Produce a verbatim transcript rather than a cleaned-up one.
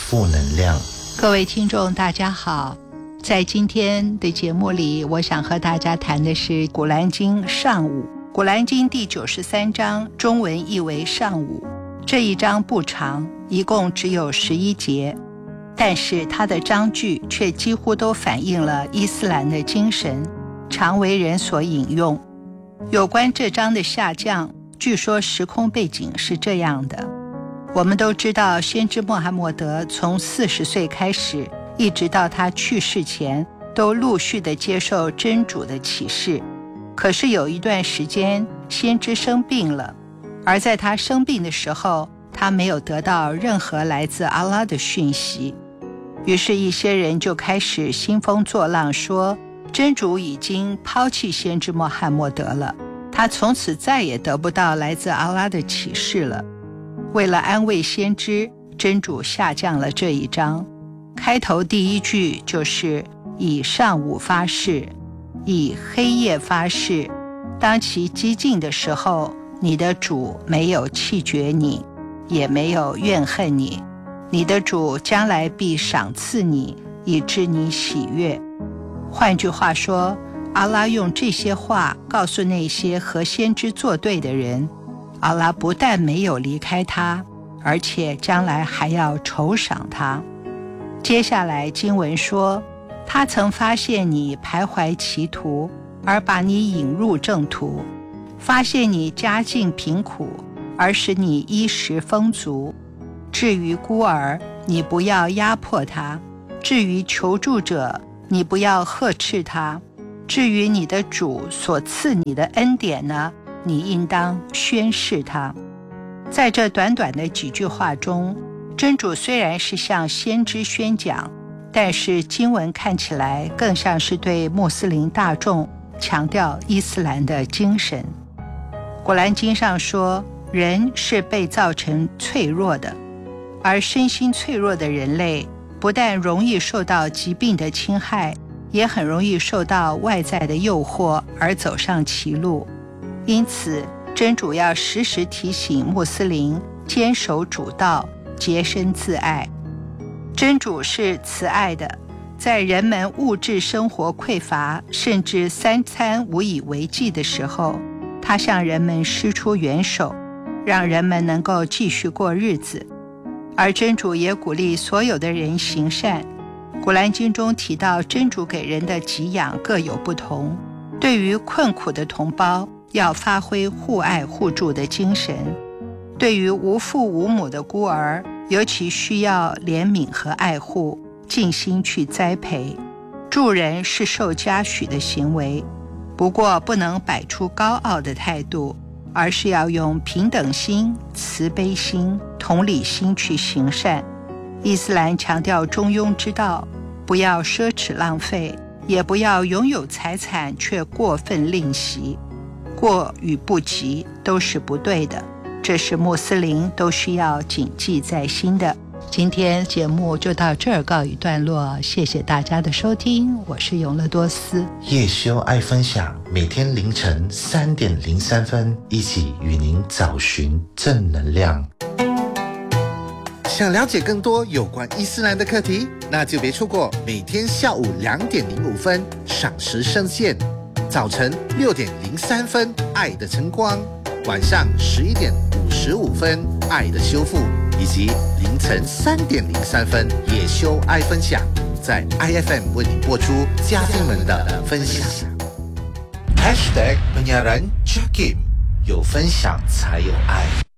负能量。 各位听众大家好，在今天的节目里，我想和大家谈的是古兰经上午。古兰经第九十三章中文译为上午，这一章不长，一共只有十一节，但是它的章句却几乎都反映了伊斯兰的精神，常为人所引用。有关这章的下降，据说时空背景是这样的。我们都知道，先知穆罕默德从四十岁开始，一直到他去世前，都陆续地接受真主的启示。可是有一段时间，先知生病了，而在他生病的时候，他没有得到任何来自阿拉的讯息。于是一些人就开始兴风作浪，说真主已经抛弃先知穆罕默德了，他从此再也得不到来自阿拉的启示了。为了安慰先知，真主下降了这一章，开头第一句就是以上午发誓，以黑夜发誓，当其激进的时候，你的主没有弃绝你，也没有怨恨你，你的主将来必赏赐你，以致你喜悦。换句话说，阿拉用这些话告诉那些和先知作对的人，阿拉不但没有离开他，而且将来还要酬赏他。接下来经文说，他曾发现你徘徊歧途，而把你引入正途，发现你家境贫苦，而使你衣食丰足。至于孤儿，你不要压迫他；至于求助者，你不要呵斥他；至于你的主所赐你的恩典呢，你应当宣示他。在这短短的几句话中，真主虽然是向先知宣讲，但是经文看起来更像是对穆斯林大众强调伊斯兰的精神。古兰经上说，人是被造成脆弱的，而身心脆弱的人类不但容易受到疾病的侵害，也很容易受到外在的诱惑而走上歧路。因此真主要时时提醒穆斯林坚守主道，洁身自爱。真主是慈爱的，在人们物质生活匮乏，甚至三餐无以为继的时候，他向人们施出援手，让人们能够继续过日子。而真主也鼓励所有的人行善。古兰经中提到，真主给人的给养各有不同，对于困苦的同胞，要发挥互爱互助的精神；对于无父无母的孤儿，尤其需要怜悯和爱护，尽心去栽培。助人是受嘉许的行为，不过不能摆出高傲的态度，而是要用平等心、慈悲心、同理心去行善。伊斯兰强调中庸之道，不要奢侈浪费，也不要拥有财产却过分吝惜。过与不及都是不对的，这是穆斯林都需要谨记在心的。今天节目就到这儿告一段落，谢谢大家的收听，我是永乐多斯。 叶修爱分享，每天凌晨三点零三分，一起与您找寻正能量。 想了解更多有关伊斯兰的课题，那就别错过每天下午两点零五分赏识圣线，早晨六点零三分爱的晨光，晚上十一点五十五分爱的修复，以及凌晨三点零三分叶修爱分享，在 I F M 为你播出嘉宾们的分享。Hashtag penyiaran Jakim， 有分享才有爱。